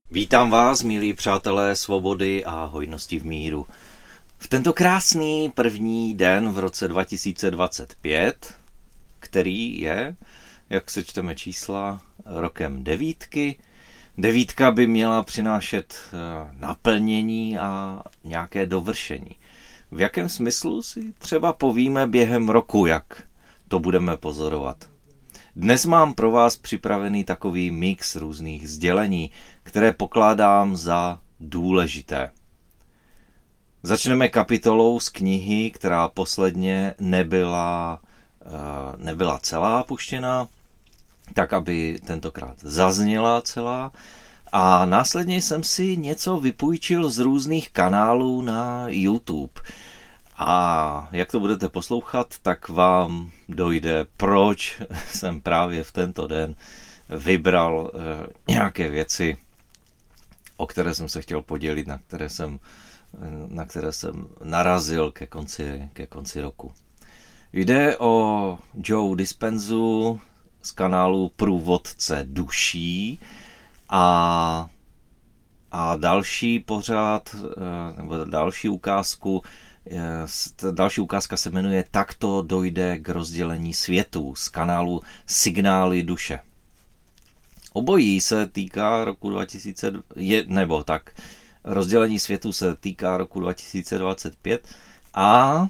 Vítám vás, milí přátelé svobody a hojnosti v míru. V tento krásný první den v roce 2025, který je, jak se čteme čísla, rokem devítky. Devítka by měla přinášet naplnění a nějaké dovršení. V jakém smyslu si třeba povíme během roku, jak to budeme pozorovat. Dnes mám pro vás připravený takový mix různých sdělení, které pokládám za důležité. Začneme kapitolou z knihy, která posledně nebyla celá puštěna, tak aby tentokrát zazněla celá. A následně jsem si něco vypůjčil z různých kanálů na YouTube. A jak to budete poslouchat, tak vám dojde, proč jsem právě v tento den vybral nějaké věci, o které jsem se chtěl podělit, na které jsem narazil ke konci roku. Jde o Joe Dispenzu z kanálu Průvodce duší a další pořad, nebo další ukázku. Další ukázka se jmenuje Tak to dojde k rozdělení světů z kanálu Signály duše. Obojí se týká roku 2000, nebo tak, rozdělení světů se týká roku 2025 a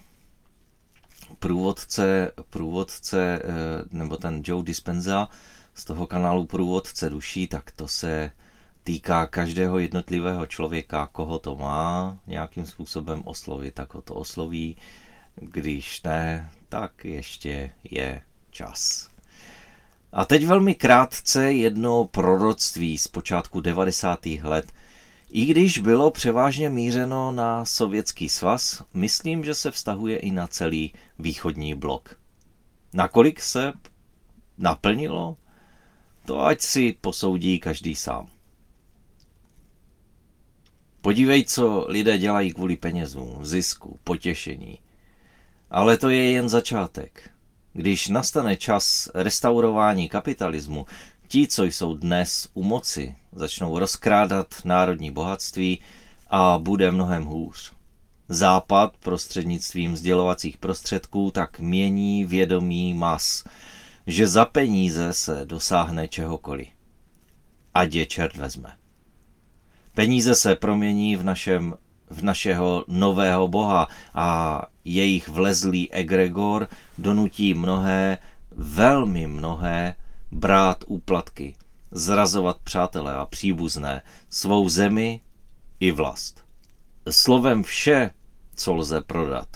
průvodce, nebo ten Joe Dispenza z toho kanálu Průvodce duší, tak to se týká každého jednotlivého člověka, koho to má nějakým způsobem oslovit, tak ho to osloví. Když ne, tak ještě je čas. A teď velmi krátce jedno proroctví z počátku 90. let. I když bylo převážně mířeno na Sovětský svaz, myslím, že se vztahuje i na celý východní blok. Nakolik se naplnilo? To ať si posoudí každý sám. Podívej, co lidé dělají kvůli penězům, zisku, potěšení. Ale to je jen začátek. Když nastane čas restaurování kapitalismu, ti, co jsou dnes u moci, začnou rozkrádat národní bohatství a bude mnohem hůř. Západ prostřednictvím sdělovacích prostředků tak mění vědomí mas, že za peníze se dosáhne čehokoliv. Ať je čert vezme. Peníze se promění v našeho nového boha a jejich vlezlý egregor donutí mnohé, velmi mnohé, brát úplatky, zrazovat přátelé a příbuzné, svou zemi i vlast. Slovem vše, co lze prodat.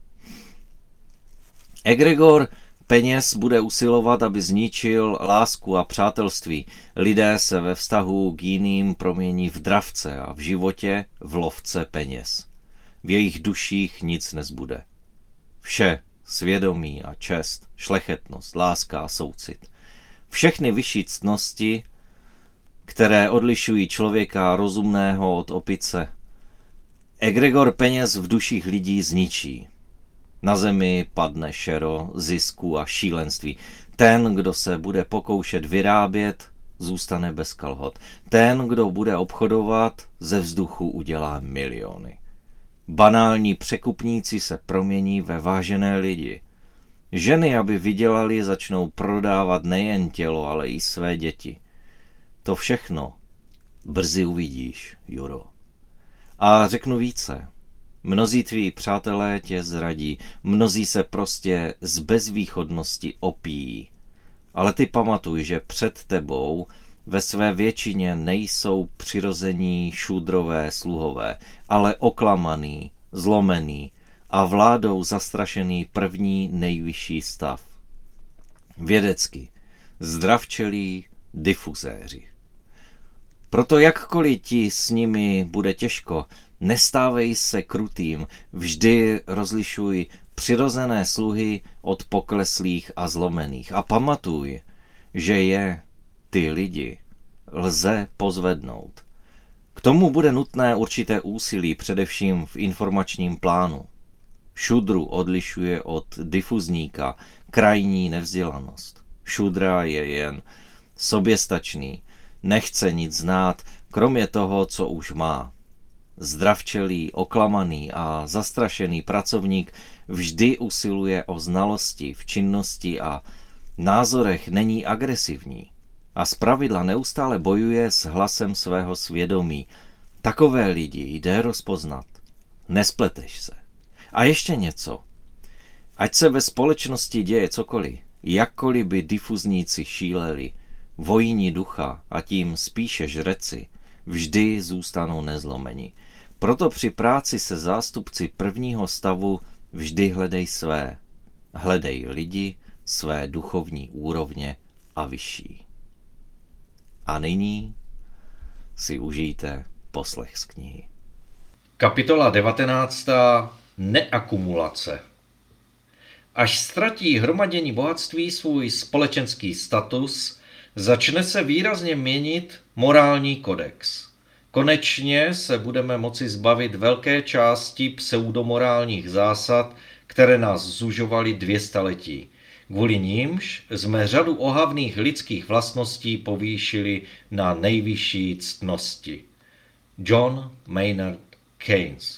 Egregor peněz bude usilovat, aby zničil lásku a přátelství. Lidé se ve vztahu k jiným promění v dravce a v životě v lovce peněz. V jejich duších nic nezbude. Vše, svědomí a čest, šlechetnost, láska a soucit. Všechny vyšší ctnosti, které odlišují člověka rozumného od opice, egregor peněz v duších lidí zničí. Na zemi padne šero, zisku a šílenství. Ten, kdo se bude pokoušet vyrábět, zůstane bez kalhot. Ten, kdo bude obchodovat, ze vzduchu udělá miliony. Banální překupníci se promění ve vážené lidi. Ženy, aby vydělali, začnou prodávat nejen tělo, ale i své děti. To všechno brzy uvidíš, Juro. A řeknu více. Mnozí tví přátelé tě zradí, mnozí se prostě z bezvýchodnosti opíjí. Ale ty pamatuj, že před tebou ve své většině nejsou přirození šúdrové sluhové, ale oklamaný, zlomený a vládou zastrašený první nejvyšší stav. Vědecky zdravčelí difuzéři. Proto jakkoliv ti s nimi bude těžko, nestávej se krutým, vždy rozlišuj přirozené sluhy od pokleslých a zlomených. A pamatuj, že je, ty lidi, lze pozvednout. K tomu bude nutné určité úsilí, především v informačním plánu. Šudru odlišuje od difuzníka krajní nevzdělanost. Šudra je jen soběstačný, nechce nic znát, kromě toho, co už má. Zdravčelý, oklamaný a zastrašený pracovník vždy usiluje o znalosti v činnosti a názorech, není agresivní a zpravidla neustále bojuje s hlasem svého svědomí. Takové lidi jde rozpoznat. Nespleteš se. A ještě něco. Ať se ve společnosti děje cokoliv, jakkoliv by difuzníci šíleli, vojíni ducha a tím spíše žreci, vždy zůstanou nezlomeni. Proto při práci se zástupci prvního stavu vždy hledej své. Hledej lidi, své duchovní úrovně a vyšší. A nyní si užijte poslech z knihy. Kapitola 19. Neakumulace. Až ztratí hromadění bohatství svůj společenský status, začne se výrazně měnit morální kodex. Konečně se budeme moci zbavit velké části pseudomorálních zásad, které nás zužovaly 200 letí. Kvůli nímž jsme řadu ohavných lidských vlastností povýšili na nejvyšší ctnosti. John Maynard Keynes.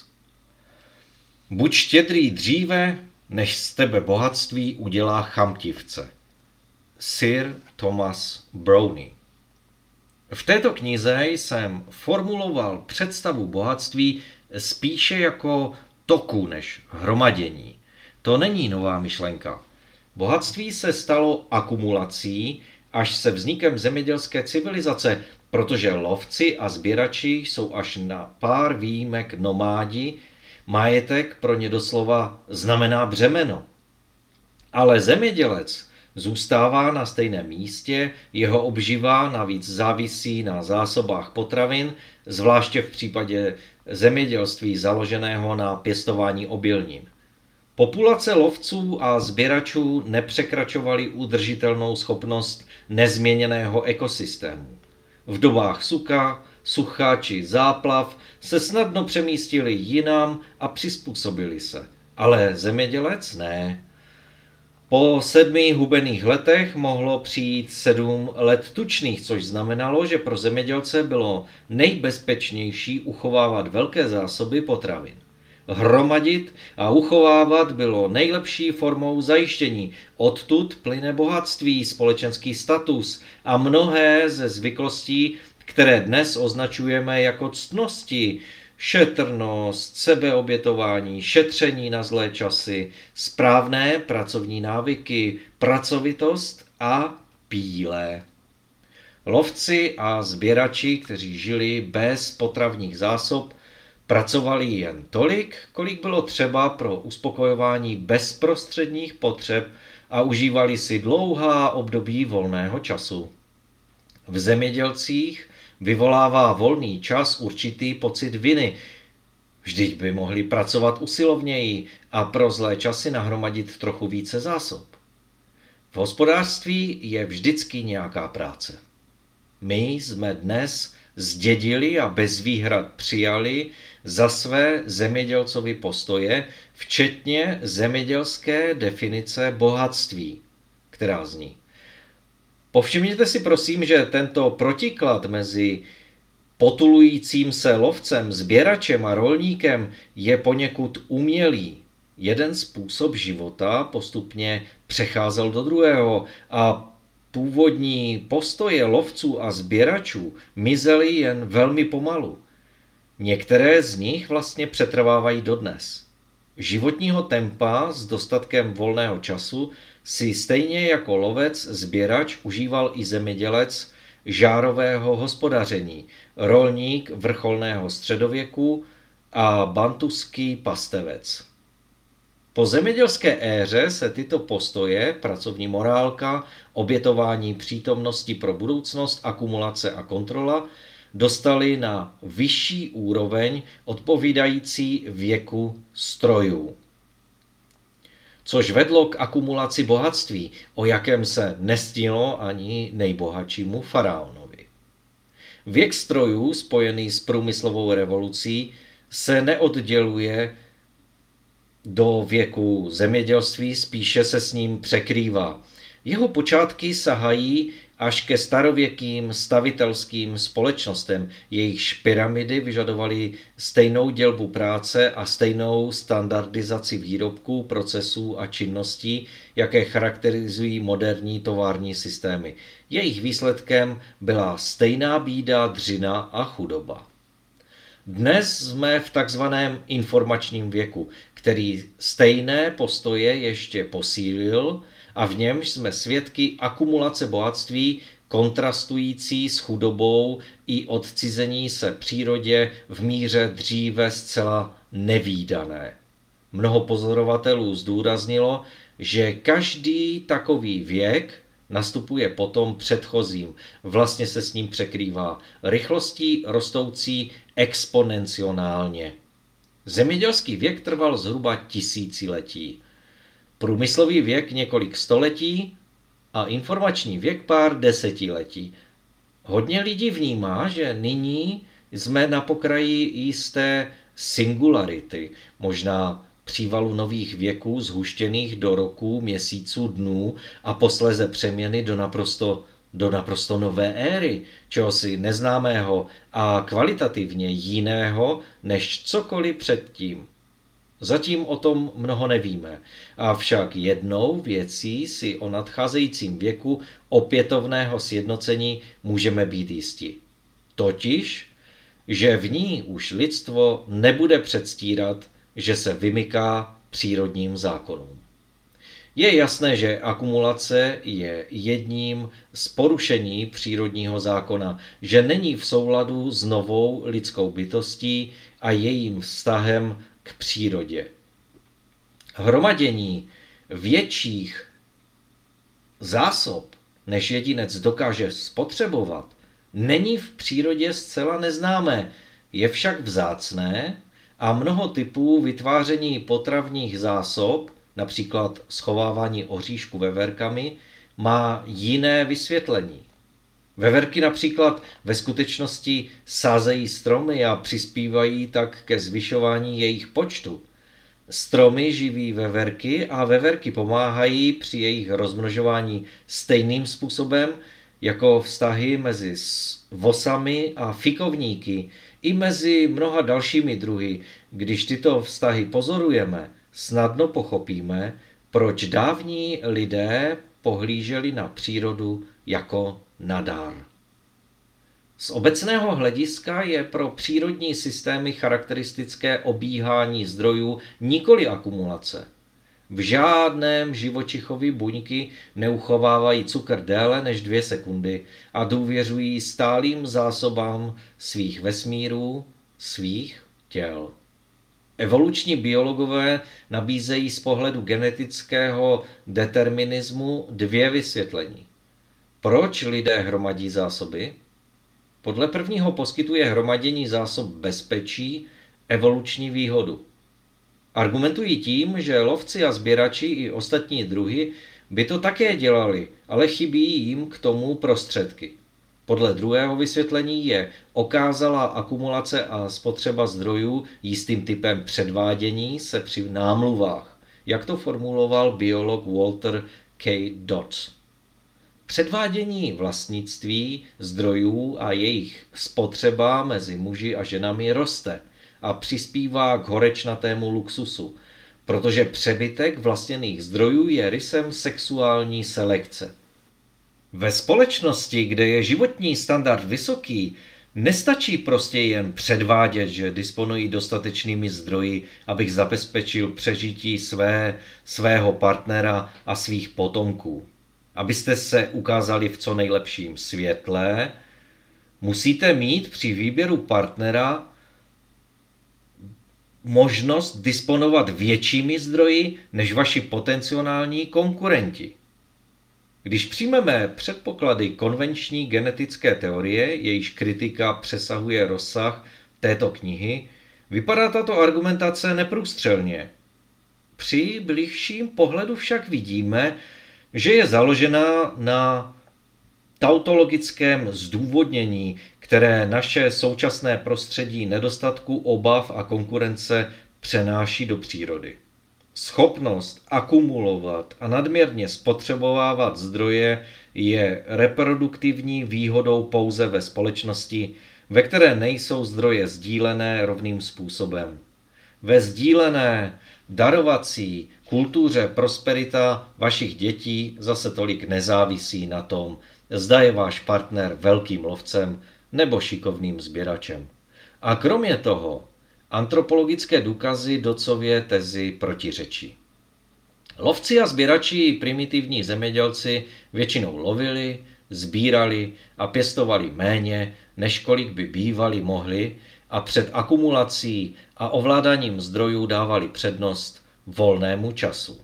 Buď štědrý dříve, než z tebe bohatství udělá chamtivce. Sir Thomas Browne. V této knize jsem formuloval představu bohatství spíše jako toku než hromadění. To není nová myšlenka. Bohatství se stalo akumulací až se vznikem zemědělské civilizace, protože lovci a sběrači jsou až na pár výjimek nomádi, majetek pro ně doslova znamená břemeno. Ale zemědělec zůstává na stejném místě, jeho obživa navíc závisí na zásobách potravin, zvláště v případě zemědělství založeného na pěstování obilnin. Populace lovců a sběračů nepřekračovaly udržitelnou schopnost nezměněného ekosystému. V dobách sucha či záplav se snadno přemístili jinam a přizpůsobili se. Ale zemědělec ne. Po 7 hubených letech mohlo přijít 7 let tučných, což znamenalo, že pro zemědělce bylo nejbezpečnější uchovávat velké zásoby potravin. Hromadit a uchovávat bylo nejlepší formou zajištění. Odtud plyne bohatství, společenský status a mnohé ze zvyklostí, které dnes označujeme jako ctnosti. Šetrnost, sebeobětování, šetření na zlé časy, správné pracovní návyky, pracovitost a píle. Lovci a sběrači, kteří žili bez potravních zásob, pracovali jen tolik, kolik bylo třeba pro uspokojování bezprostředních potřeb a užívali si dlouhá období volného času. V zemědělcích vyvolává volný čas určitý pocit viny. Vždyť by mohli pracovat usilovněji a pro zlé časy nahromadit trochu více zásob. V hospodářství je vždycky nějaká práce. My jsme dnes zdědili a bez výhrad přijali za své zemědělcovy postoje, včetně zemědělské definice bohatství, která zní: povšimněte si prosím, že tento protiklad mezi potulujícím se lovcem, sběračem a rolníkem je poněkud umělý. Jeden způsob života postupně přecházel do druhého a původní postoje lovců a sběračů mizely jen velmi pomalu. Některé z nich vlastně přetrvávají dodnes. Životního tempa s dostatkem volného času si stejně jako lovec, sběrač užíval i zemědělec žárového hospodaření, rolník vrcholného středověku a bantuský pastevec. Po zemědělské éře se tyto postoje, pracovní morálka, obětování přítomnosti pro budoucnost, akumulace a kontrola, dostaly na vyšší úroveň odpovídající věku strojů. Což vedlo k akumulaci bohatství, o jakém se nesnilo ani nejbohatšímu faraonovi. Věk strojů spojený s průmyslovou revolucí se neodděluje do věku zemědělství, spíše se s ním překrývá. Jeho počátky sahají až ke starověkým stavitelským společnostem. Jejichž pyramidy vyžadovaly stejnou dělbu práce a stejnou standardizaci výrobků, procesů a činností, jaké charakterizují moderní tovární systémy. Jejich výsledkem byla stejná bída, dřina a chudoba. Dnes jsme v takzvaném informačním věku, který stejné postoje ještě posílil a v němž jsme svědky akumulace bohatství kontrastující s chudobou i odcizení se přírodě v míře dříve zcela nevídané. Mnoho pozorovatelů zdůraznilo, že každý takový věk nastupuje potom předchozím, vlastně se s ním překrývá rychlostí rostoucí exponenciálně. Zemědělský věk trval zhruba tisíciletí, průmyslový věk několik století a informační věk pár desetiletí. Hodně lidí vnímá, že nyní jsme na pokraji jisté singularity, možná přívalu nových věků zhuštěných do roků, měsíců, dnů a posléze přeměny do naprosto nové éry, čehosi neznámého a kvalitativně jiného než cokoliv předtím. Zatím o tom mnoho nevíme, avšak jednou věcí si o nadcházejícím věku opětovného sjednocení můžeme být jisti. Totiž, že v ní už lidstvo nebude předstírat, že se vymyká přírodním zákonům. Je jasné, že akumulace je jedním z porušení přírodního zákona, že není v souladu s novou lidskou bytostí a jejím vztahem k přírodě. Hromadění větších zásob, než jedinec dokáže spotřebovat, není v přírodě zcela neznámé, je však vzácné a mnoho typů vytváření potravních zásob, například schovávání oříšku veverkami, má jiné vysvětlení. Veverky například ve skutečnosti sázejí stromy a přispívají tak ke zvyšování jejich počtu. Stromy živí veverky a veverky pomáhají při jejich rozmnožování stejným způsobem jako vztahy mezi vosami a fikovníky i mezi mnoha dalšími druhy. Když tyto vztahy pozorujeme, snadno pochopíme, proč dávní lidé pohlíželi na přírodu jako na dar. Z obecného hlediska je pro přírodní systémy charakteristické obíhání zdrojů, nikoli akumulace. V žádném živočichovi buňky neuchovávají cukr déle než 2 sekundy a důvěřují stálým zásobám svých vesmírů, svých těl. Evoluční biologové nabízejí z pohledu genetického determinismu 2 vysvětlení. Proč lidé hromadí zásoby? Podle prvního poskytuje hromadění zásob bezpečí evoluční výhodu. Argumentují tím, že lovci a sběrači i ostatní druhy by to také dělali, ale chybí jim k tomu prostředky. Podle druhého vysvětlení je okázalá akumulace a spotřeba zdrojů jistým typem předvádění se při námluvách, jak to formuloval biolog Walter K. Dodds. Předvádění vlastnictví zdrojů a jejich spotřeba mezi muži a ženami roste a přispívá k horečnatému luxusu, protože přebytek vlastněných zdrojů je rysem sexuální selekce. Ve společnosti, kde je životní standard vysoký, nestačí prostě jen předvádět, že disponují dostatečnými zdroji, abych zabezpečil přežití svého partnera a svých potomků. Abyste se ukázali v co nejlepším světle, musíte mít při výběru partnera možnost disponovat většími zdroji než vaši potenciální konkurenti. Když přijmeme předpoklady konvenční genetické teorie, jejíž kritika přesahuje rozsah této knihy, vypadá tato argumentace neprůstřelně. Při bližším pohledu však vidíme, že je založena na tautologickém zdůvodnění, které naše současné prostředí nedostatku, obav a konkurence přenáší do přírody. Schopnost akumulovat a nadměrně spotřebovávat zdroje je reproduktivní výhodou pouze ve společnosti, ve které nejsou zdroje sdílené rovným způsobem. Ve sdílené, darovací kultuře prosperita vašich dětí zase tolik nezávisí na tom, zda je váš partner velkým lovcem nebo šikovným sběračem. A kromě toho, antropologické důkazy Dodsově tezi protiřečí. Lovci a sběrači, primitivní zemědělci, většinou lovili, sbírali a pěstovali méně, než kolik by bývali mohli, a před akumulací a ovládáním zdrojů dávali přednost volnému času.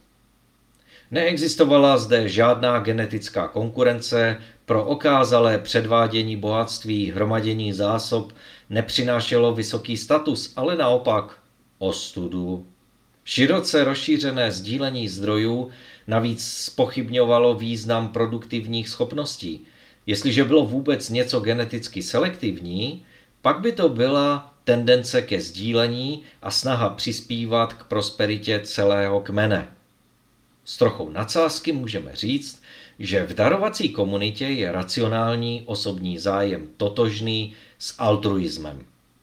Neexistovala zde žádná genetická konkurence, pro okázalé předvádění bohatství, hromadění zásob nepřinášelo vysoký status, ale naopak ostudu. Široce rozšířené sdílení zdrojů navíc zpochybňovalo význam produktivních schopností. Jestliže bylo vůbec něco geneticky selektivní, pak by to byla tendence ke sdílení a snaha přispívat k prosperitě celého kmene. S trochou nadsázky můžeme říct, že v darovací komunitě je racionální osobní zájem totožný s altruismem.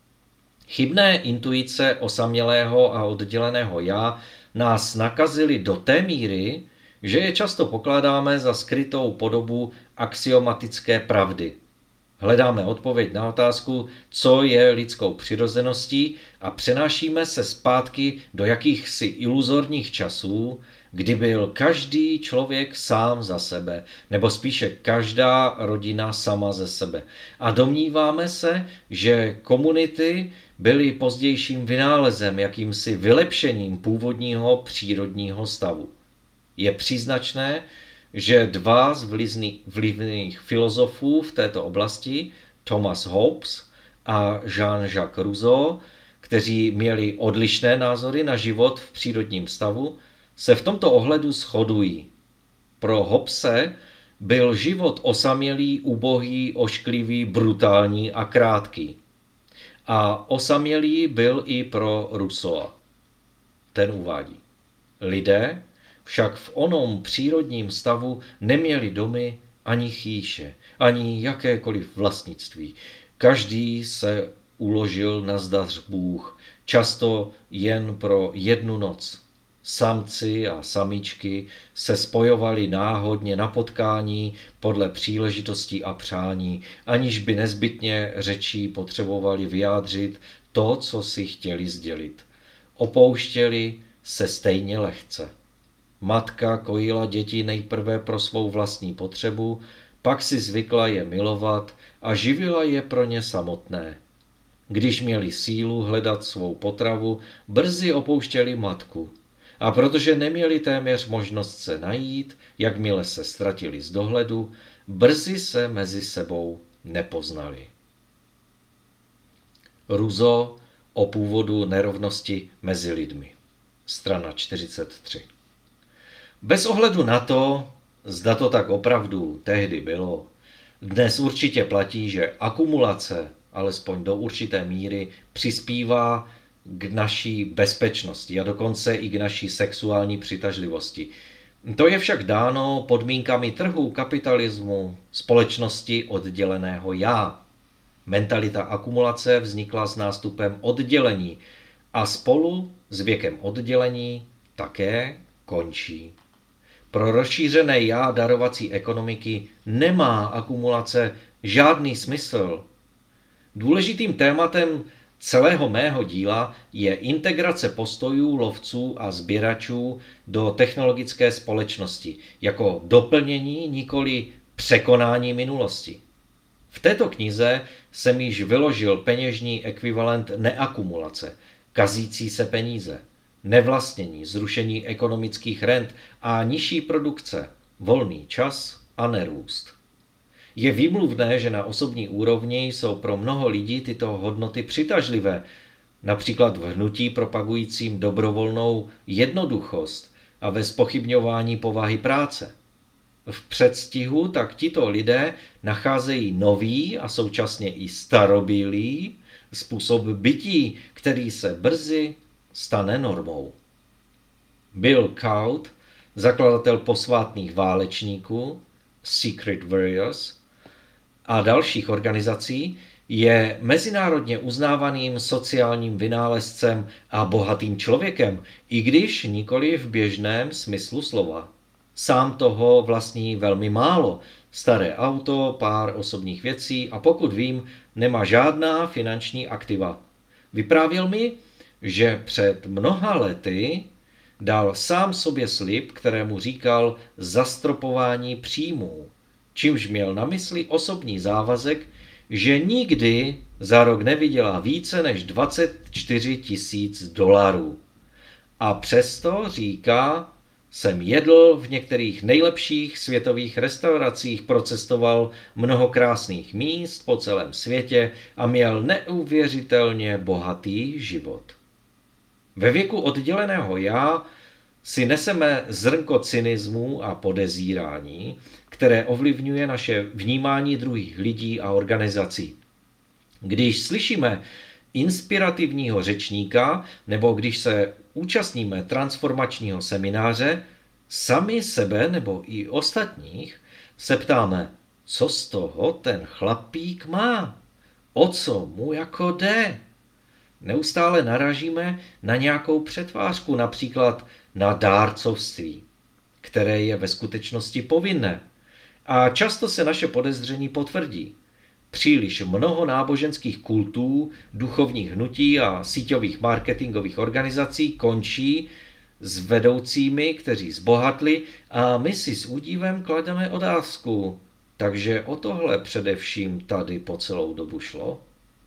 Chybné intuice osamělého a odděleného já nás nakazily do té míry, že je často pokládáme za skrytou podobu axiomatické pravdy. Hledáme odpověď na otázku, co je lidskou přirozeností, a přenášíme se zpátky do jakýchsi iluzorních časů, kdy byl každý člověk sám za sebe, nebo spíše každá rodina sama ze sebe. A domníváme se, že komunity byly pozdějším vynálezem, jakýmsi vylepšením původního přírodního stavu. Je příznačné, že dva z vlivných filozofů v této oblasti, Thomas Hobbes a Jean-Jacques Rousseau, kteří měli odlišné názory na život v přírodním stavu, se v tomto ohledu shodují. Pro Hobbese byl život osamělý, ubohý, ošklivý, brutální a krátký. A osamělý byl i pro Rousseaua. Ten uvádí: lidé však v onom přírodním stavu neměli domy ani chýše, ani jakékoliv vlastnictví. Každý se uložil na zdař Bůh, často jen pro jednu noc. Samci a samičky se spojovali náhodně na potkání podle příležitostí a přání, aniž by nezbytně řečí potřebovali vyjádřit to, co si chtěli sdělit. Opouštěli se stejně lehce. Matka kojila děti nejprve pro svou vlastní potřebu, pak si zvykla je milovat a živila je pro ně samotné. Když měli sílu hledat svou potravu, brzy opouštěli matku. A protože neměli téměř možnost se najít, jakmile se ztratili z dohledu, brzy se mezi sebou nepoznali. Rousseau o původu nerovnosti mezi lidmi. Strana 43. Bez ohledu na to, zda to tak opravdu tehdy bylo, dnes určitě platí, že akumulace, alespoň do určité míry, přispívá k naší bezpečnosti a dokonce i k naší sexuální přitažlivosti. To je však dáno podmínkami trhu, kapitalismu, společnosti odděleného já. Mentalita akumulace vznikla s nástupem oddělení a spolu s věkem oddělení také končí. Pro rozšířené já darovací ekonomiky nemá akumulace žádný smysl. Důležitým tématem celého mého díla je integrace postojů lovců a sběračů do technologické společnosti jako doplnění, nikoli překonání minulosti. V této knize jsem již vyložil peněžní ekvivalent neakumulace, kazící se peníze, nevlastnění, zrušení ekonomických rent a nižší produkce, volný čas a nerůst. Je výmluvné, že na osobní úrovni jsou pro mnoho lidí tyto hodnoty přitažlivé, například v hnutí propagujícím dobrovolnou jednoduchost a ve zpochybňování povahy práce. V předstihu tak tito lidé nacházejí nový a současně i starobylý způsob bytí, který se brzy stane normou. Bill Kaut, zakladatel posvátných válečníků, Secret Warriors, a dalších organizací, je mezinárodně uznávaným sociálním vynálezcem a bohatým člověkem, i když nikoli v běžném smyslu slova. Sám toho vlastní velmi málo. Staré auto, pár osobních věcí a pokud vím, nemá žádná finanční aktiva. Vyprávěl mi, že před mnoha lety dal sám sobě slib, kterému říkal zastropování příjmů, čímž měl na mysli osobní závazek, že nikdy za rok nevydělá více než 24 000 $. A přesto říká, jsem jedl v některých nejlepších světových restauracích, procestoval mnoho krásných míst po celém světě a měl neuvěřitelně bohatý život. Ve věku odděleného já si neseme zrnko cynismu a podezírání, které ovlivňuje naše vnímání druhých lidí a organizací. Když slyšíme inspirativního řečníka nebo když se účastníme transformačního semináře, sami sebe nebo i ostatních se ptáme, co z toho ten chlapík má, o co mu jako jde. Neustále narážíme na nějakou přetvářku, například na dárcovství, které je ve skutečnosti povinné. A často se naše podezření potvrdí. Příliš mnoho náboženských kultů, duchovních hnutí a síťových marketingových organizací končí s vedoucími, kteří zbohatli a my si s údivem klademe otázku. Takže o tohle především tady po celou dobu šlo?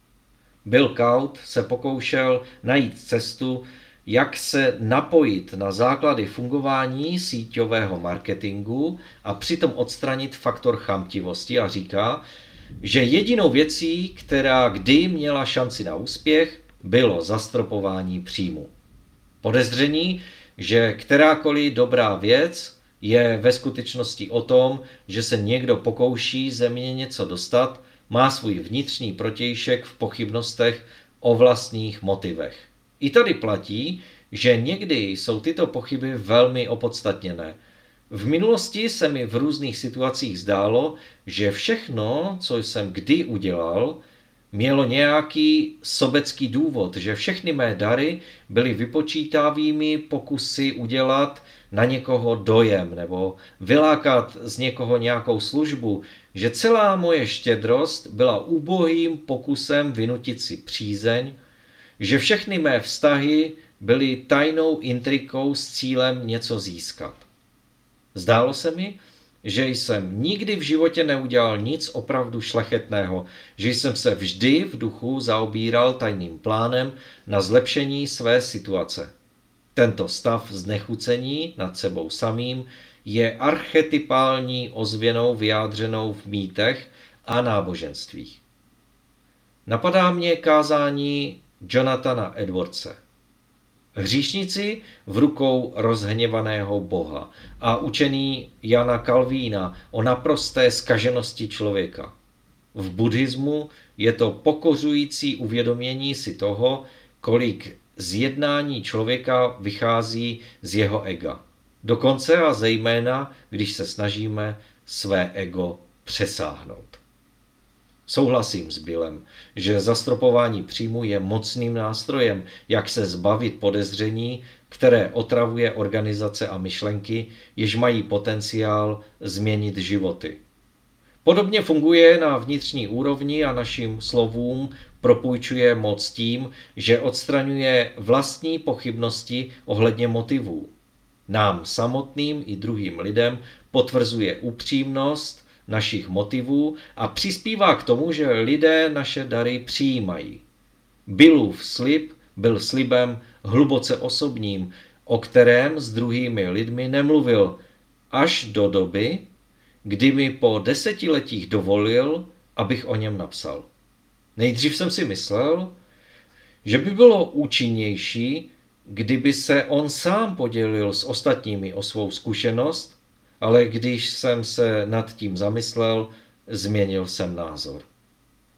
Bill Kaut se pokoušel najít cestu, jak se napojit na základy fungování síťového marketingu a přitom odstranit faktor chamtivosti a říká, že jedinou věcí, která kdy měla šanci na úspěch, bylo zastropování příjmu. Podezření, že kterákoliv dobrá věc je ve skutečnosti o tom, že se někdo pokouší země něco dostat, má svůj vnitřní protějšek v pochybnostech o vlastních motivech. I tady platí, že někdy jsou tyto pochyby velmi opodstatněné. V minulosti se mi v různých situacích zdálo, že všechno, co jsem kdy udělal, mělo nějaký sobecký důvod, že všechny mé dary byly vypočítavými pokusy udělat na někoho dojem nebo vylákat z někoho nějakou službu, že celá moje štědrost byla úbohým pokusem vynutit si přízeň, že všechny mé vztahy byly tajnou intrikou s cílem něco získat. Zdálo se mi, že jsem nikdy v životě neudělal nic opravdu šlechetného, že jsem se vždy v duchu zaobíral tajným plánem na zlepšení své situace. Tento stav znechucení nad sebou samým je archetypální ozvěnou vyjádřenou v mýtech a náboženstvích. Napadá mě kázání Jonathana Edwardse. Hříšníci v rukou rozhněvaného Boha a učení Jana Kalvína o naprosté zkaženosti člověka. V buddhismu je to pokořující uvědomění si toho, kolik z jednání člověka vychází z jeho ega. Dokonce a zejména, když se snažíme své ego přesáhnout. Souhlasím s Billem, že zastropování příjmu je mocným nástrojem, jak se zbavit podezření, které otravuje organizace a myšlenky, jež mají potenciál změnit životy. Podobně funguje na vnitřní úrovni a našim slovům propůjčuje moc tím, že odstraňuje vlastní pochybnosti ohledně motivů. Nám samotným i druhým lidem potvrzuje upřímnost našich motivů a přispívá k tomu, že lidé naše dary přijímají. Billův slib byl slibem hluboce osobním, o kterém s druhými lidmi nemluvil, až do doby, kdy mi po 10 letích dovolil, abych o něm napsal. Nejdřív jsem si myslel, že by bylo účinnější, kdyby se on sám podělil s ostatními o svou zkušenost, ale když jsem se nad tím zamyslel, změnil jsem názor.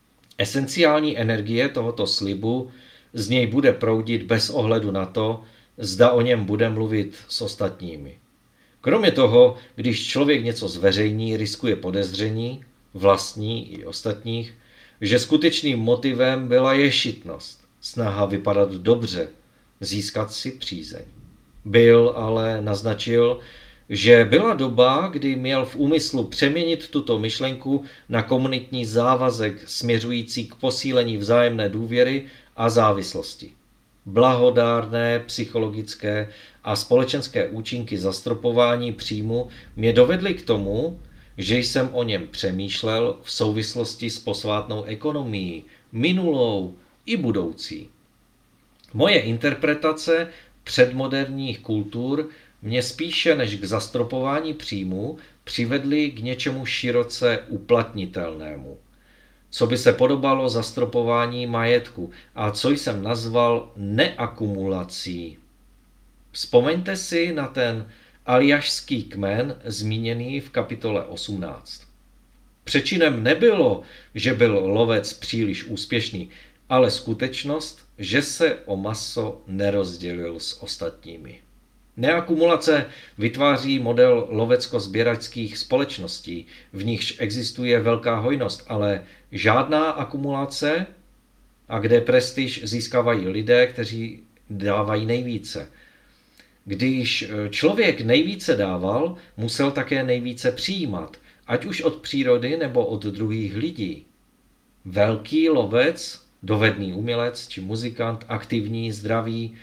Esenciální energie tohoto slibu z něj bude proudit bez ohledu na to, zda o něm bude mluvit s ostatními. Kromě toho, když člověk něco zveřejní, riskuje podezření, vlastní i ostatních, že skutečným motivem byla ješitnost, snaha vypadat dobře, získat si přízeň. Bill ale naznačil, že byla doba, kdy měl v úmyslu přeměnit tuto myšlenku na komunitní závazek směřující k posílení vzájemné důvěry a závislosti. Blahodárné psychologické a společenské účinky zastropování příjmu mě dovedly k tomu, že jsem o něm přemýšlel v souvislosti s posvátnou ekonomií, minulou i budoucí. Moje interpretace předmoderních kultur mě spíše než k zastropování příjmu přivedly k něčemu široce uplatnitelnému, co by se podobalo zastropování majetku a co jsem nazval neakumulací. Vzpomeňte si na ten aljašský kmen zmíněný v kapitole 18. Přečinem nebylo, že byl lovec příliš úspěšný, ale skutečnost, že se o maso nerozdělil s ostatními. Neakumulace vytváří model lovecko-sběračských společností, v nichž existuje velká hojnost, ale žádná akumulace, a kde prestiž získávají lidé, kteří dávají nejvíce. Když člověk nejvíce dával, musel také nejvíce přijímat, ať už od přírody nebo od druhých lidí. Velký lovec, dovedný umělec či muzikant, aktivní, zdraví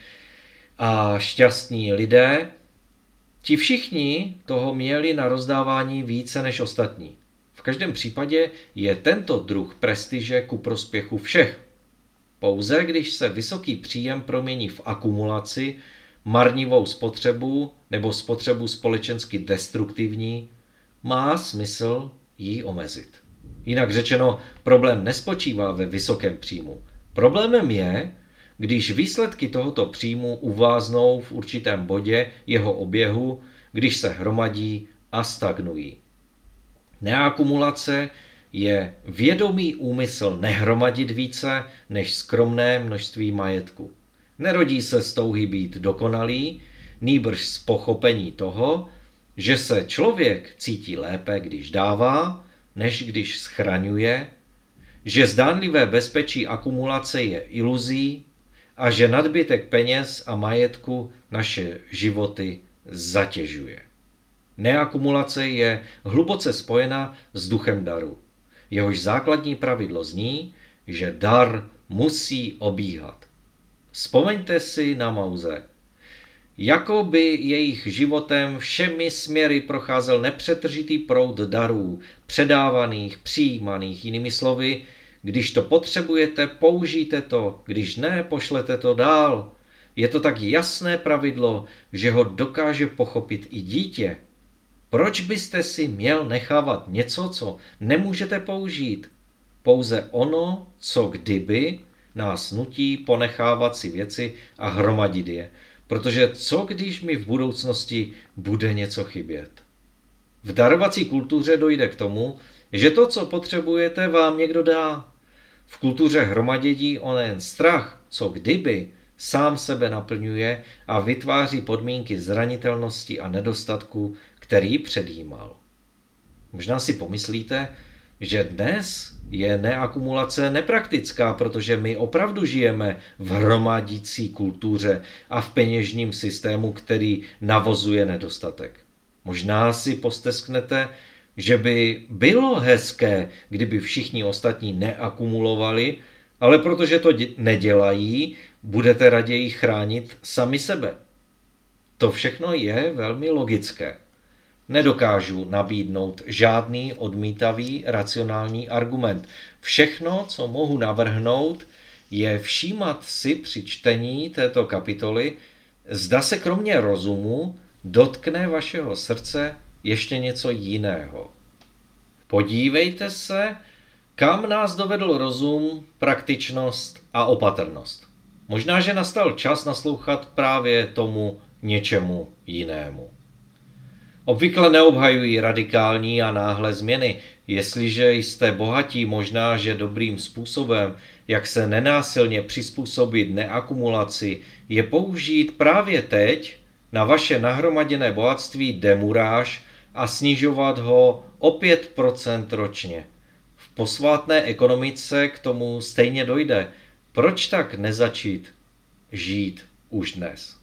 a šťastní lidé, ti všichni toho měli na rozdávání více než ostatní. V každém případě je tento druh prestiže ku prospěchu všech. Pouze když se vysoký příjem promění v akumulaci, marnivou spotřebu nebo spotřebu společensky destruktivní, má smysl ji omezit. Jinak řečeno, problém nespočívá ve vysokém příjmu. Problémem je, když výsledky tohoto příjmu uváznou v určitém bodě jeho oběhu, když se hromadí a stagnují. Neakumulace je vědomý úmysl nehromadit více než skromné množství majetku. Nerodí se z touhy být dokonalý, nýbrž z pochopení toho, že se člověk cítí lépe, když dává, než když schraňuje, že zdánlivé bezpečí akumulace je iluzí a že nadbytek peněz a majetku naše životy zatěžuje. Neakumulace je hluboce spojena s duchem daru. Jehož základní pravidlo zní, že dar musí obíhat. Vzpomeňte si na Mauze. Jakoby jejich životem všemi směry procházel nepřetržitý proud darů, předávaných, přijímaných, jinými slovy, když to potřebujete, použijte to, když ne, pošlete to dál. Je to tak jasné pravidlo, že ho dokáže pochopit i dítě. Proč byste si měl nechávat něco, co nemůžete použít? Pouze ono, co kdyby, nás nutí ponechávat si věci a hromadit je. Protože co když mi v budoucnosti bude něco chybět? V darovací kultuře dojde k tomu, že to, co potřebujete, vám někdo dá. V kultuře hromadění onen strach, co kdyby, sám sebe naplňuje a vytváří podmínky zranitelnosti a nedostatku, který předjímal. Možná si pomyslíte, že dnes je neakumulace nepraktická, protože my opravdu žijeme v hromadící kultuře a v peněžním systému, který navozuje nedostatek. Možná si postesknete, že by bylo hezké, kdyby všichni ostatní neakumulovali, ale protože to nedělají, budete raději chránit sami sebe. To všechno je velmi logické. Nedokážu nabídnout žádný odmítavý racionální argument. Všechno, co mohu navrhnout, je všímat si při čtení této kapitoly, zda se kromě rozumu dotkne vašeho srdce ještě něco jiného. Podívejte se, kam nás dovedl rozum, praktičnost a opatrnost. Možná, že nastal čas naslouchat právě tomu něčemu jinému. Obvykle neobhajují radikální a náhlé změny. Jestliže jste bohatí, možná, že dobrým způsobem, jak se nenásilně přizpůsobit neakumulaci, je použít právě teď na vaše nahromaděné bohatství demuráž a snižovat ho o 5% ročně. V posvátné ekonomice k tomu stejně dojde. Proč tak nezačít žít už dnes?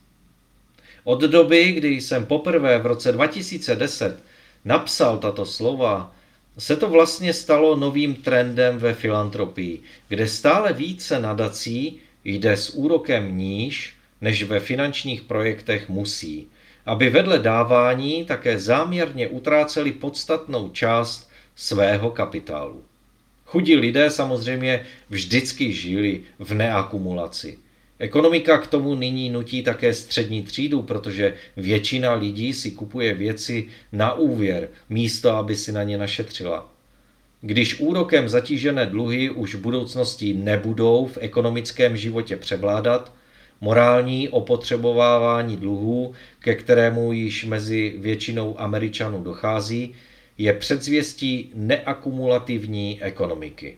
Od doby, kdy jsem poprvé v roce 2010 napsal tato slova, se to vlastně stalo novým trendem ve filantropii, kde stále více nadací jde s úrokem níž, než ve finančních projektech musí, aby vedle dávání také záměrně utráceli podstatnou část svého kapitálu. Chudí lidé samozřejmě vždycky žili v neakumulaci. Ekonomika k tomu nyní nutí také střední třídu, protože většina lidí si kupuje věci na úvěr, místo aby si na ně našetřila. Když úrokem zatížené dluhy už v budoucnosti nebudou v ekonomickém životě převládat, morální opotřebovávání dluhů, ke kterému již mezi většinou Američanů dochází, je předzvěstí neakumulativní ekonomiky.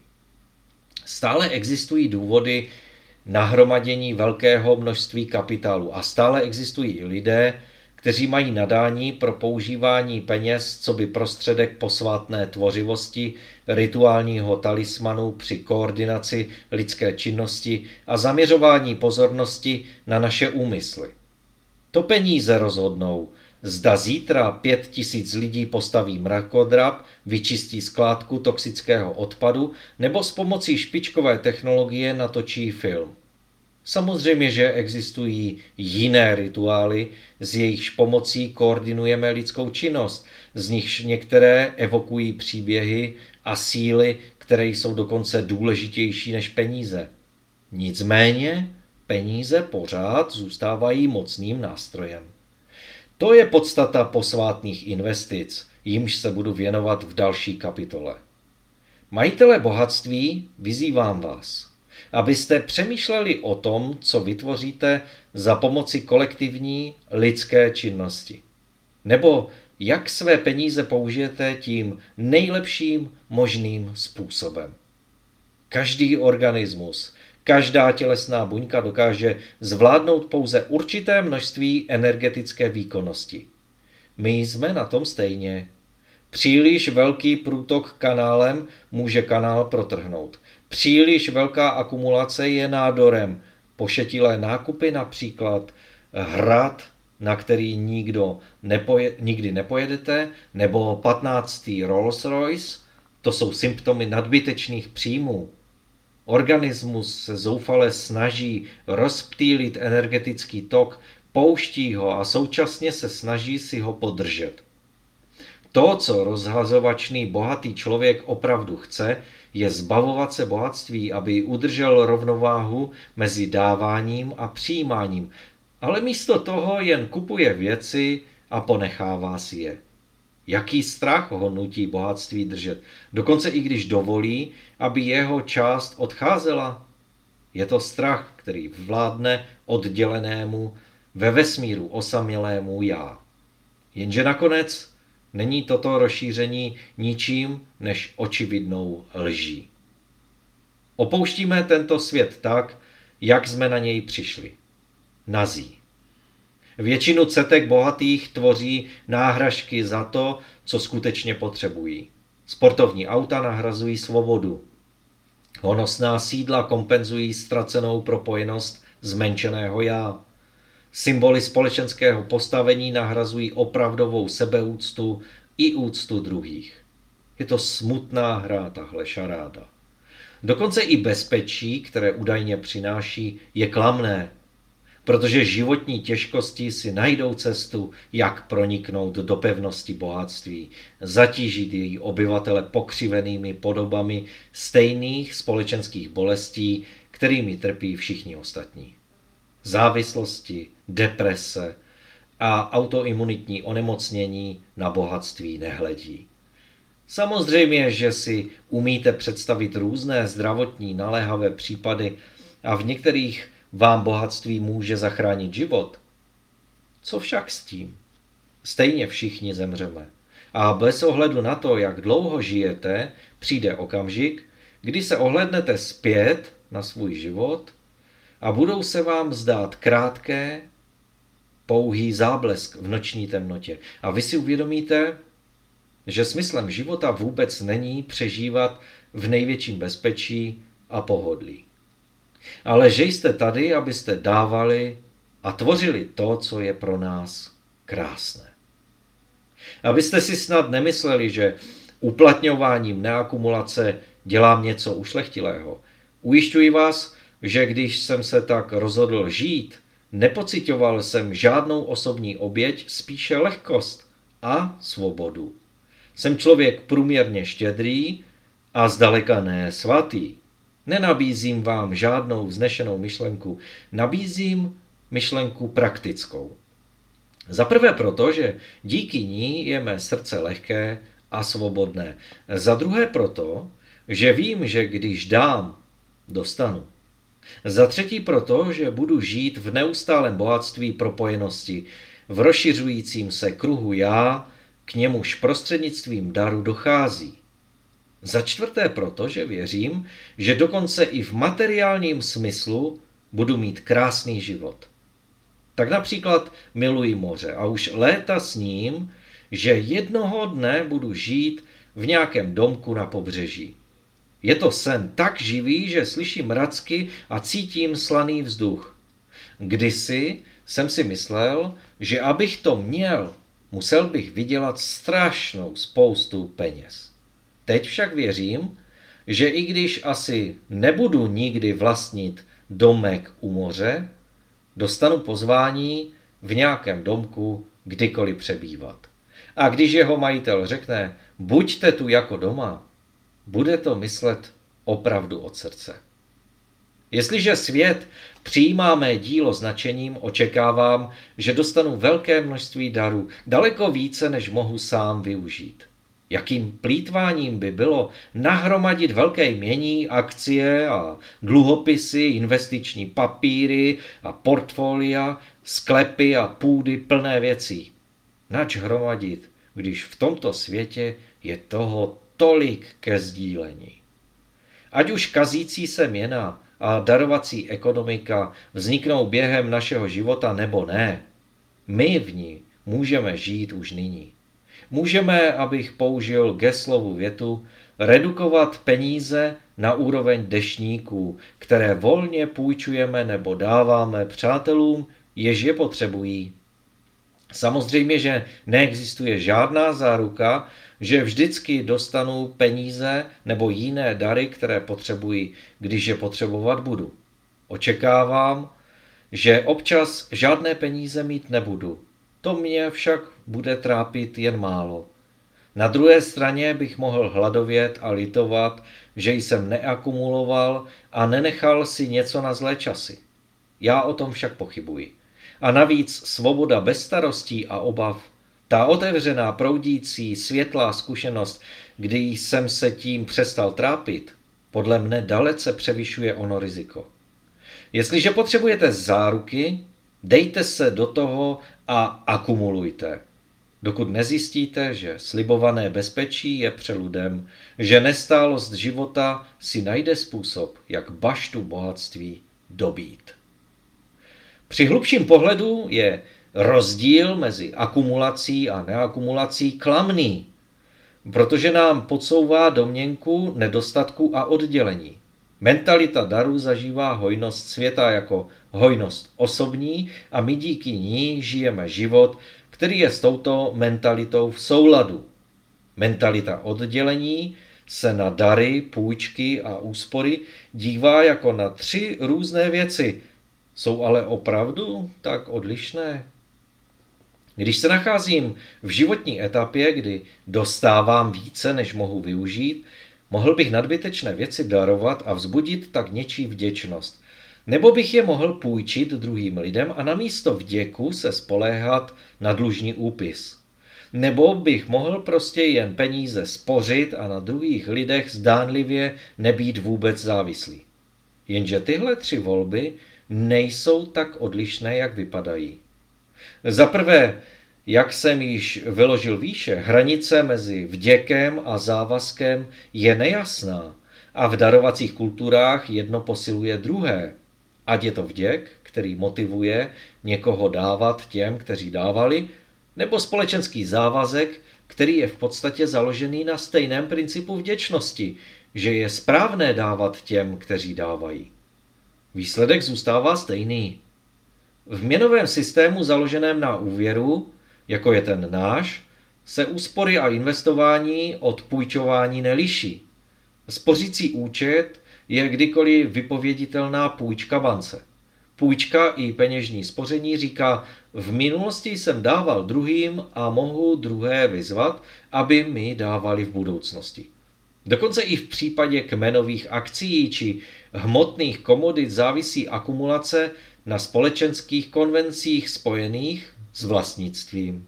Stále existují důvody nahromadění velkého množství kapitálu a stále existují i lidé, kteří mají nadání pro používání peněz coby prostředek posvátné tvořivosti, rituálního talismanu při koordinaci lidské činnosti a zaměřování pozornosti na naše úmysly. To peníze rozhodnou, zda zítra 5000 lidí postaví mrakodrap, vyčistí skládku toxického odpadu nebo s pomocí špičkové technologie natočí film. Samozřejmě, že existují jiné rituály, s jejichž pomocí koordinujeme lidskou činnost, z nichž některé evokují příběhy a síly, které jsou dokonce důležitější než peníze. Nicméně peníze pořád zůstávají mocným nástrojem. To je podstata posvátných investic, jimž se budu věnovat v další kapitole. Majitele bohatství, vyzývám vás, abyste přemýšleli o tom, co vytvoříte za pomoci kolektivní lidské činnosti. Nebo jak své peníze použijete tím nejlepším možným způsobem. Každý organismus, každá tělesná buňka dokáže zvládnout pouze určité množství energetické výkonnosti. My jsme na tom stejně. Příliš velký průtok kanálem může kanál protrhnout. Příliš velká akumulace je nádorem. Pošetilé nákupy například, hrad, na který nikdy nepojedete, nebo 15. Rolls Royce, to jsou symptomy nadbytečných příjmů. Organismus se zoufale snaží rozptýlit energetický tok, pouští ho a současně se snaží si ho podržet. To, co rozhazovačný bohatý člověk opravdu chce, je zbavovat se bohatství, aby udržel rovnováhu mezi dáváním a přijímáním, ale místo toho jen kupuje věci a ponechává si je. Jaký strach ho nutí bohatství držet, dokonce i když dovolí, aby jeho část odcházela? Je to strach, který vládne oddělenému, ve vesmíru osamělému já. Jenže nakonec není toto rozšíření ničím než očividnou lží. Opouštíme tento svět tak, jak jsme na něj přišli. Nazí. Většinu cetek bohatých tvoří náhražky za to, co skutečně potřebují. Sportovní auta nahrazují svobodu. Honosná sídla kompenzují ztracenou propojenost zmenšeného já. Symboly společenského postavení nahrazují opravdovou sebeúctu i úctu druhých. Je to smutná hra, tahle šaráda. Dokonce i bezpečí, které údajně přináší, je klamné, protože životní těžkosti si najdou cestu, jak proniknout do pevnosti bohatství, zatížit její obyvatele pokřivenými podobami stejných společenských bolestí, kterými trpí všichni ostatní. Závislosti, deprese a autoimunitní onemocnění na bohatství nehledí. Samozřejmě, že si umíte představit různé zdravotní naléhavé případy a v některých vám bohatství může zachránit život. Co však s tím? stejně všichni zemřeme. A bez ohledu na to, jak dlouho žijete, přijde okamžik, kdy se ohlédnete zpět na svůj život a budou se vám zdát krátké, pouhý záblesk v noční temnotě. A vy si uvědomíte, že smyslem života vůbec není přežívat v největším bezpečí a pohodlí. Ale že jste tady, abyste dávali a tvořili to, co je pro nás krásné. Abyste si snad nemysleli, že uplatňováním neakumulace dělám něco ušlechtilého. Ujišťuji vás, že když jsem se tak rozhodl žít, nepocitoval jsem žádnou osobní oběť, spíše lehkost a svobodu. Jsem člověk průměrně štědrý a zdaleka ne svatý. Nenabízím vám žádnou vznešenou myšlenku, nabízím myšlenku praktickou. Za prvé proto, že díky ní je mé srdce lehké a svobodné. Za druhé proto, že vím, že když dám, dostanu. Za třetí proto, že budu žít v neustálém bohatství propojenosti, v rozšiřujícím se kruhu já, k němuž prostřednictvím daru dochází. Za čtvrté proto, že věřím, že dokonce i v materiálním smyslu budu mít krásný život. Tak například miluji moře a už léta sním, že jednoho dne budu žít v nějakém domku na pobřeží. Je to sen tak živý, že slyším mracky a cítím slaný vzduch. Kdysi jsem si myslel, že abych to měl, musel bych vydělat strašnou spoustu peněz. Teď však věřím, že i když asi nebudu nikdy vlastnit domek u moře, dostanu pozvání v nějakém domku kdykoliv přebývat. A když jeho majitel řekne, buďte tu jako doma, bude to myslet opravdu od srdce. Jestliže svět přijímá mé dílo s nadšením, očekávám, že dostanu velké množství darů, daleko více, než mohu sám využít. Jakým plýtváním by bylo nahromadit velké jmění, akcie a dluhopisy, investiční papíry a portfolia, sklepy a půdy plné věcí. Nač hromadit, když v tomto světě je toho tolik ke sdílení. Ať už kazící se měna a darovací ekonomika vzniknou během našeho života nebo ne, my v ní můžeme žít už nyní. Můžeme, abych použil Gesslovu větu, redukovat peníze na úroveň deštníků, které volně půjčujeme nebo dáváme přátelům, jež je potřebují. Samozřejmě, že neexistuje žádná záruka, že vždycky dostanu peníze nebo jiné dary, které potřebuji, když je potřebovat budu. Očekávám, že občas žádné peníze mít nebudu. To mě však bude trápit jen málo. Na druhé straně bych mohl hladovět a litovat, že jsem neakumuloval a nenechal si něco na zlé časy. Já o tom však pochybuji. A navíc svoboda bez starostí a obav, ta otevřená, proudící, světlá zkušenost, kdy jsem se tím přestal trápit, podle mne dalece převyšuje ono riziko. Jestliže potřebujete záruky, dejte se do toho a akumulujte. Dokud nezjistíte, že slibované bezpečí je přeludem, že nestálost života si najde způsob, jak baštu bohatství dobít. Při hlubším pohledu je rozdíl mezi akumulací a neakumulací klamný, protože nám podsouvá domněnku nedostatku a oddělení. Mentalita daru zažívá hojnost světa jako hojnost osobní a my díky ní žijeme život, který je s touto mentalitou v souladu. Mentalita oddělení se na dary, půjčky a úspory dívá jako na 3 různé věci. Jsou ale opravdu tak odlišné? Když se nacházím v životní etapě, kdy dostávám více, než mohu využít, mohl bych nadbytečné věci darovat a vzbudit tak něčí vděčnost. Nebo bych je mohl půjčit druhým lidem a namísto vděku se spoléhat na dlužní úpis. Nebo bych mohl prostě jen peníze spořit a na druhých lidech zdánlivě nebýt vůbec závislý. Jenže tyhle 3 volby nejsou tak odlišné, jak vypadají. Za prvé, Jak jsem již vyložil výše, hranice mezi vděkem a závazkem je nejasná a v darovacích kulturách jedno posiluje druhé. Ať je to vděk, který motivuje někoho dávat těm, kteří dávali, nebo společenský závazek, který je v podstatě založený na stejném principu vděčnosti, že je správné dávat těm, kteří dávají. Výsledek zůstává stejný. V měnovém systému založeném na úvěru, jako je ten náš, se úspory a investování od půjčování neliší. Spořící účet je kdykoliv vypověditelná půjčka bance. Půjčka i peněžní spoření říká, v minulosti jsem dával druhým a mohu druhé vyzvat, aby mi dávali v budoucnosti. Dokonce i v případě kmenových akcií či hmotných komodit závisí akumulace na společenských konvencích spojených s vlastnictvím.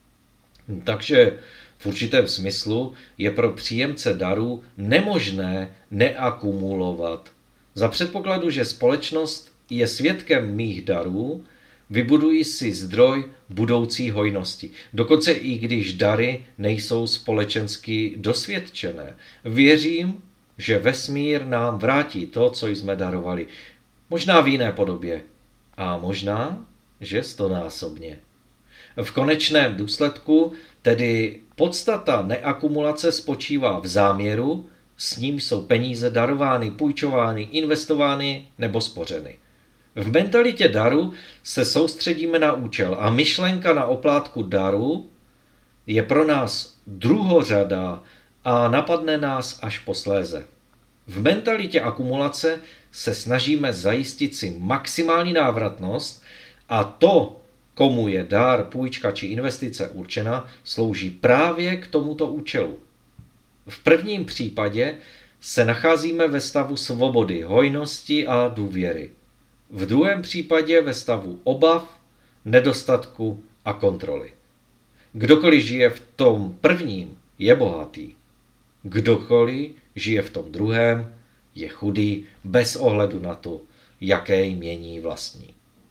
Takže v určitém smyslu je pro příjemce darů nemožné neakumulovat. Za předpokladu, že společnost je svědkem mých darů, vybuduji si zdroj budoucí hojnosti. Dokonce i když dary nejsou společensky dosvědčené. Věřím, že vesmír nám vrátí to, co jsme darovali. Možná v jiné podobě. A možná, že stonásobně. V konečném důsledku tedy podstata neakumulace spočívá v záměru, s ním jsou peníze darovány, půjčovány, investovány nebo spořeny. V mentalitě daru se soustředíme na účel a myšlenka na oplátku daru je pro nás druhořadá a napadne nás až posléze. V mentalitě akumulace se snažíme zajistit si maximální návratnost a to, komu je dar, půjčka či investice určena, slouží právě k tomuto účelu. V prvním případě se nacházíme ve stavu svobody, hojnosti a důvěry. V druhém případě ve stavu obav, nedostatku a kontroly. Kdokoliv žije v tom prvním, je bohatý. Kdokoliv žije v tom druhém, je chudý bez ohledu na to, jaké jmění vlastní.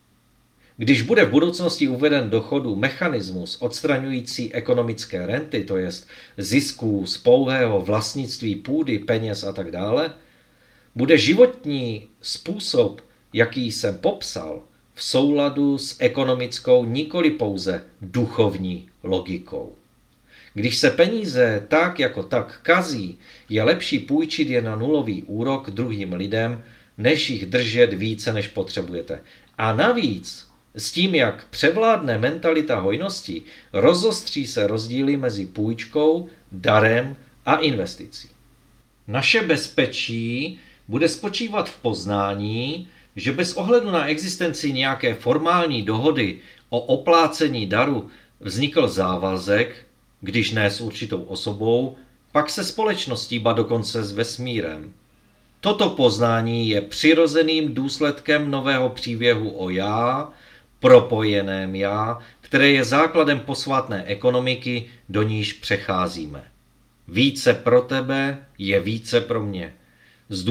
Když bude v budoucnosti uveden do chodu mechanismus odstraňující ekonomické renty, to jest zisků z pouhého vlastnictví půdy, peněz a tak dále, bude životní způsob, jaký jsem popsal, v souladu s ekonomickou, nikoli pouze duchovní logikou. Když se peníze tak jako tak kazí, je lepší půjčit je na nulový úrok druhým lidem, než jich držet více, než potřebujete. A navíc, s tím, jak převládne mentalita hojnosti, rozostří se rozdíly mezi půjčkou, darem a investicí. Naše bezpečí bude spočívat v poznání, že bez ohledu na existenci nějaké formální dohody o oplácení daru vznikl závazek, když ne s určitou osobou, pak se společností, ba dokonce s vesmírem. Toto poznání je přirozeným důsledkem nového příběhu o já, propojeném já, které je základem posvátné ekonomiky, do níž přecházíme. Více pro tebe je více pro mě.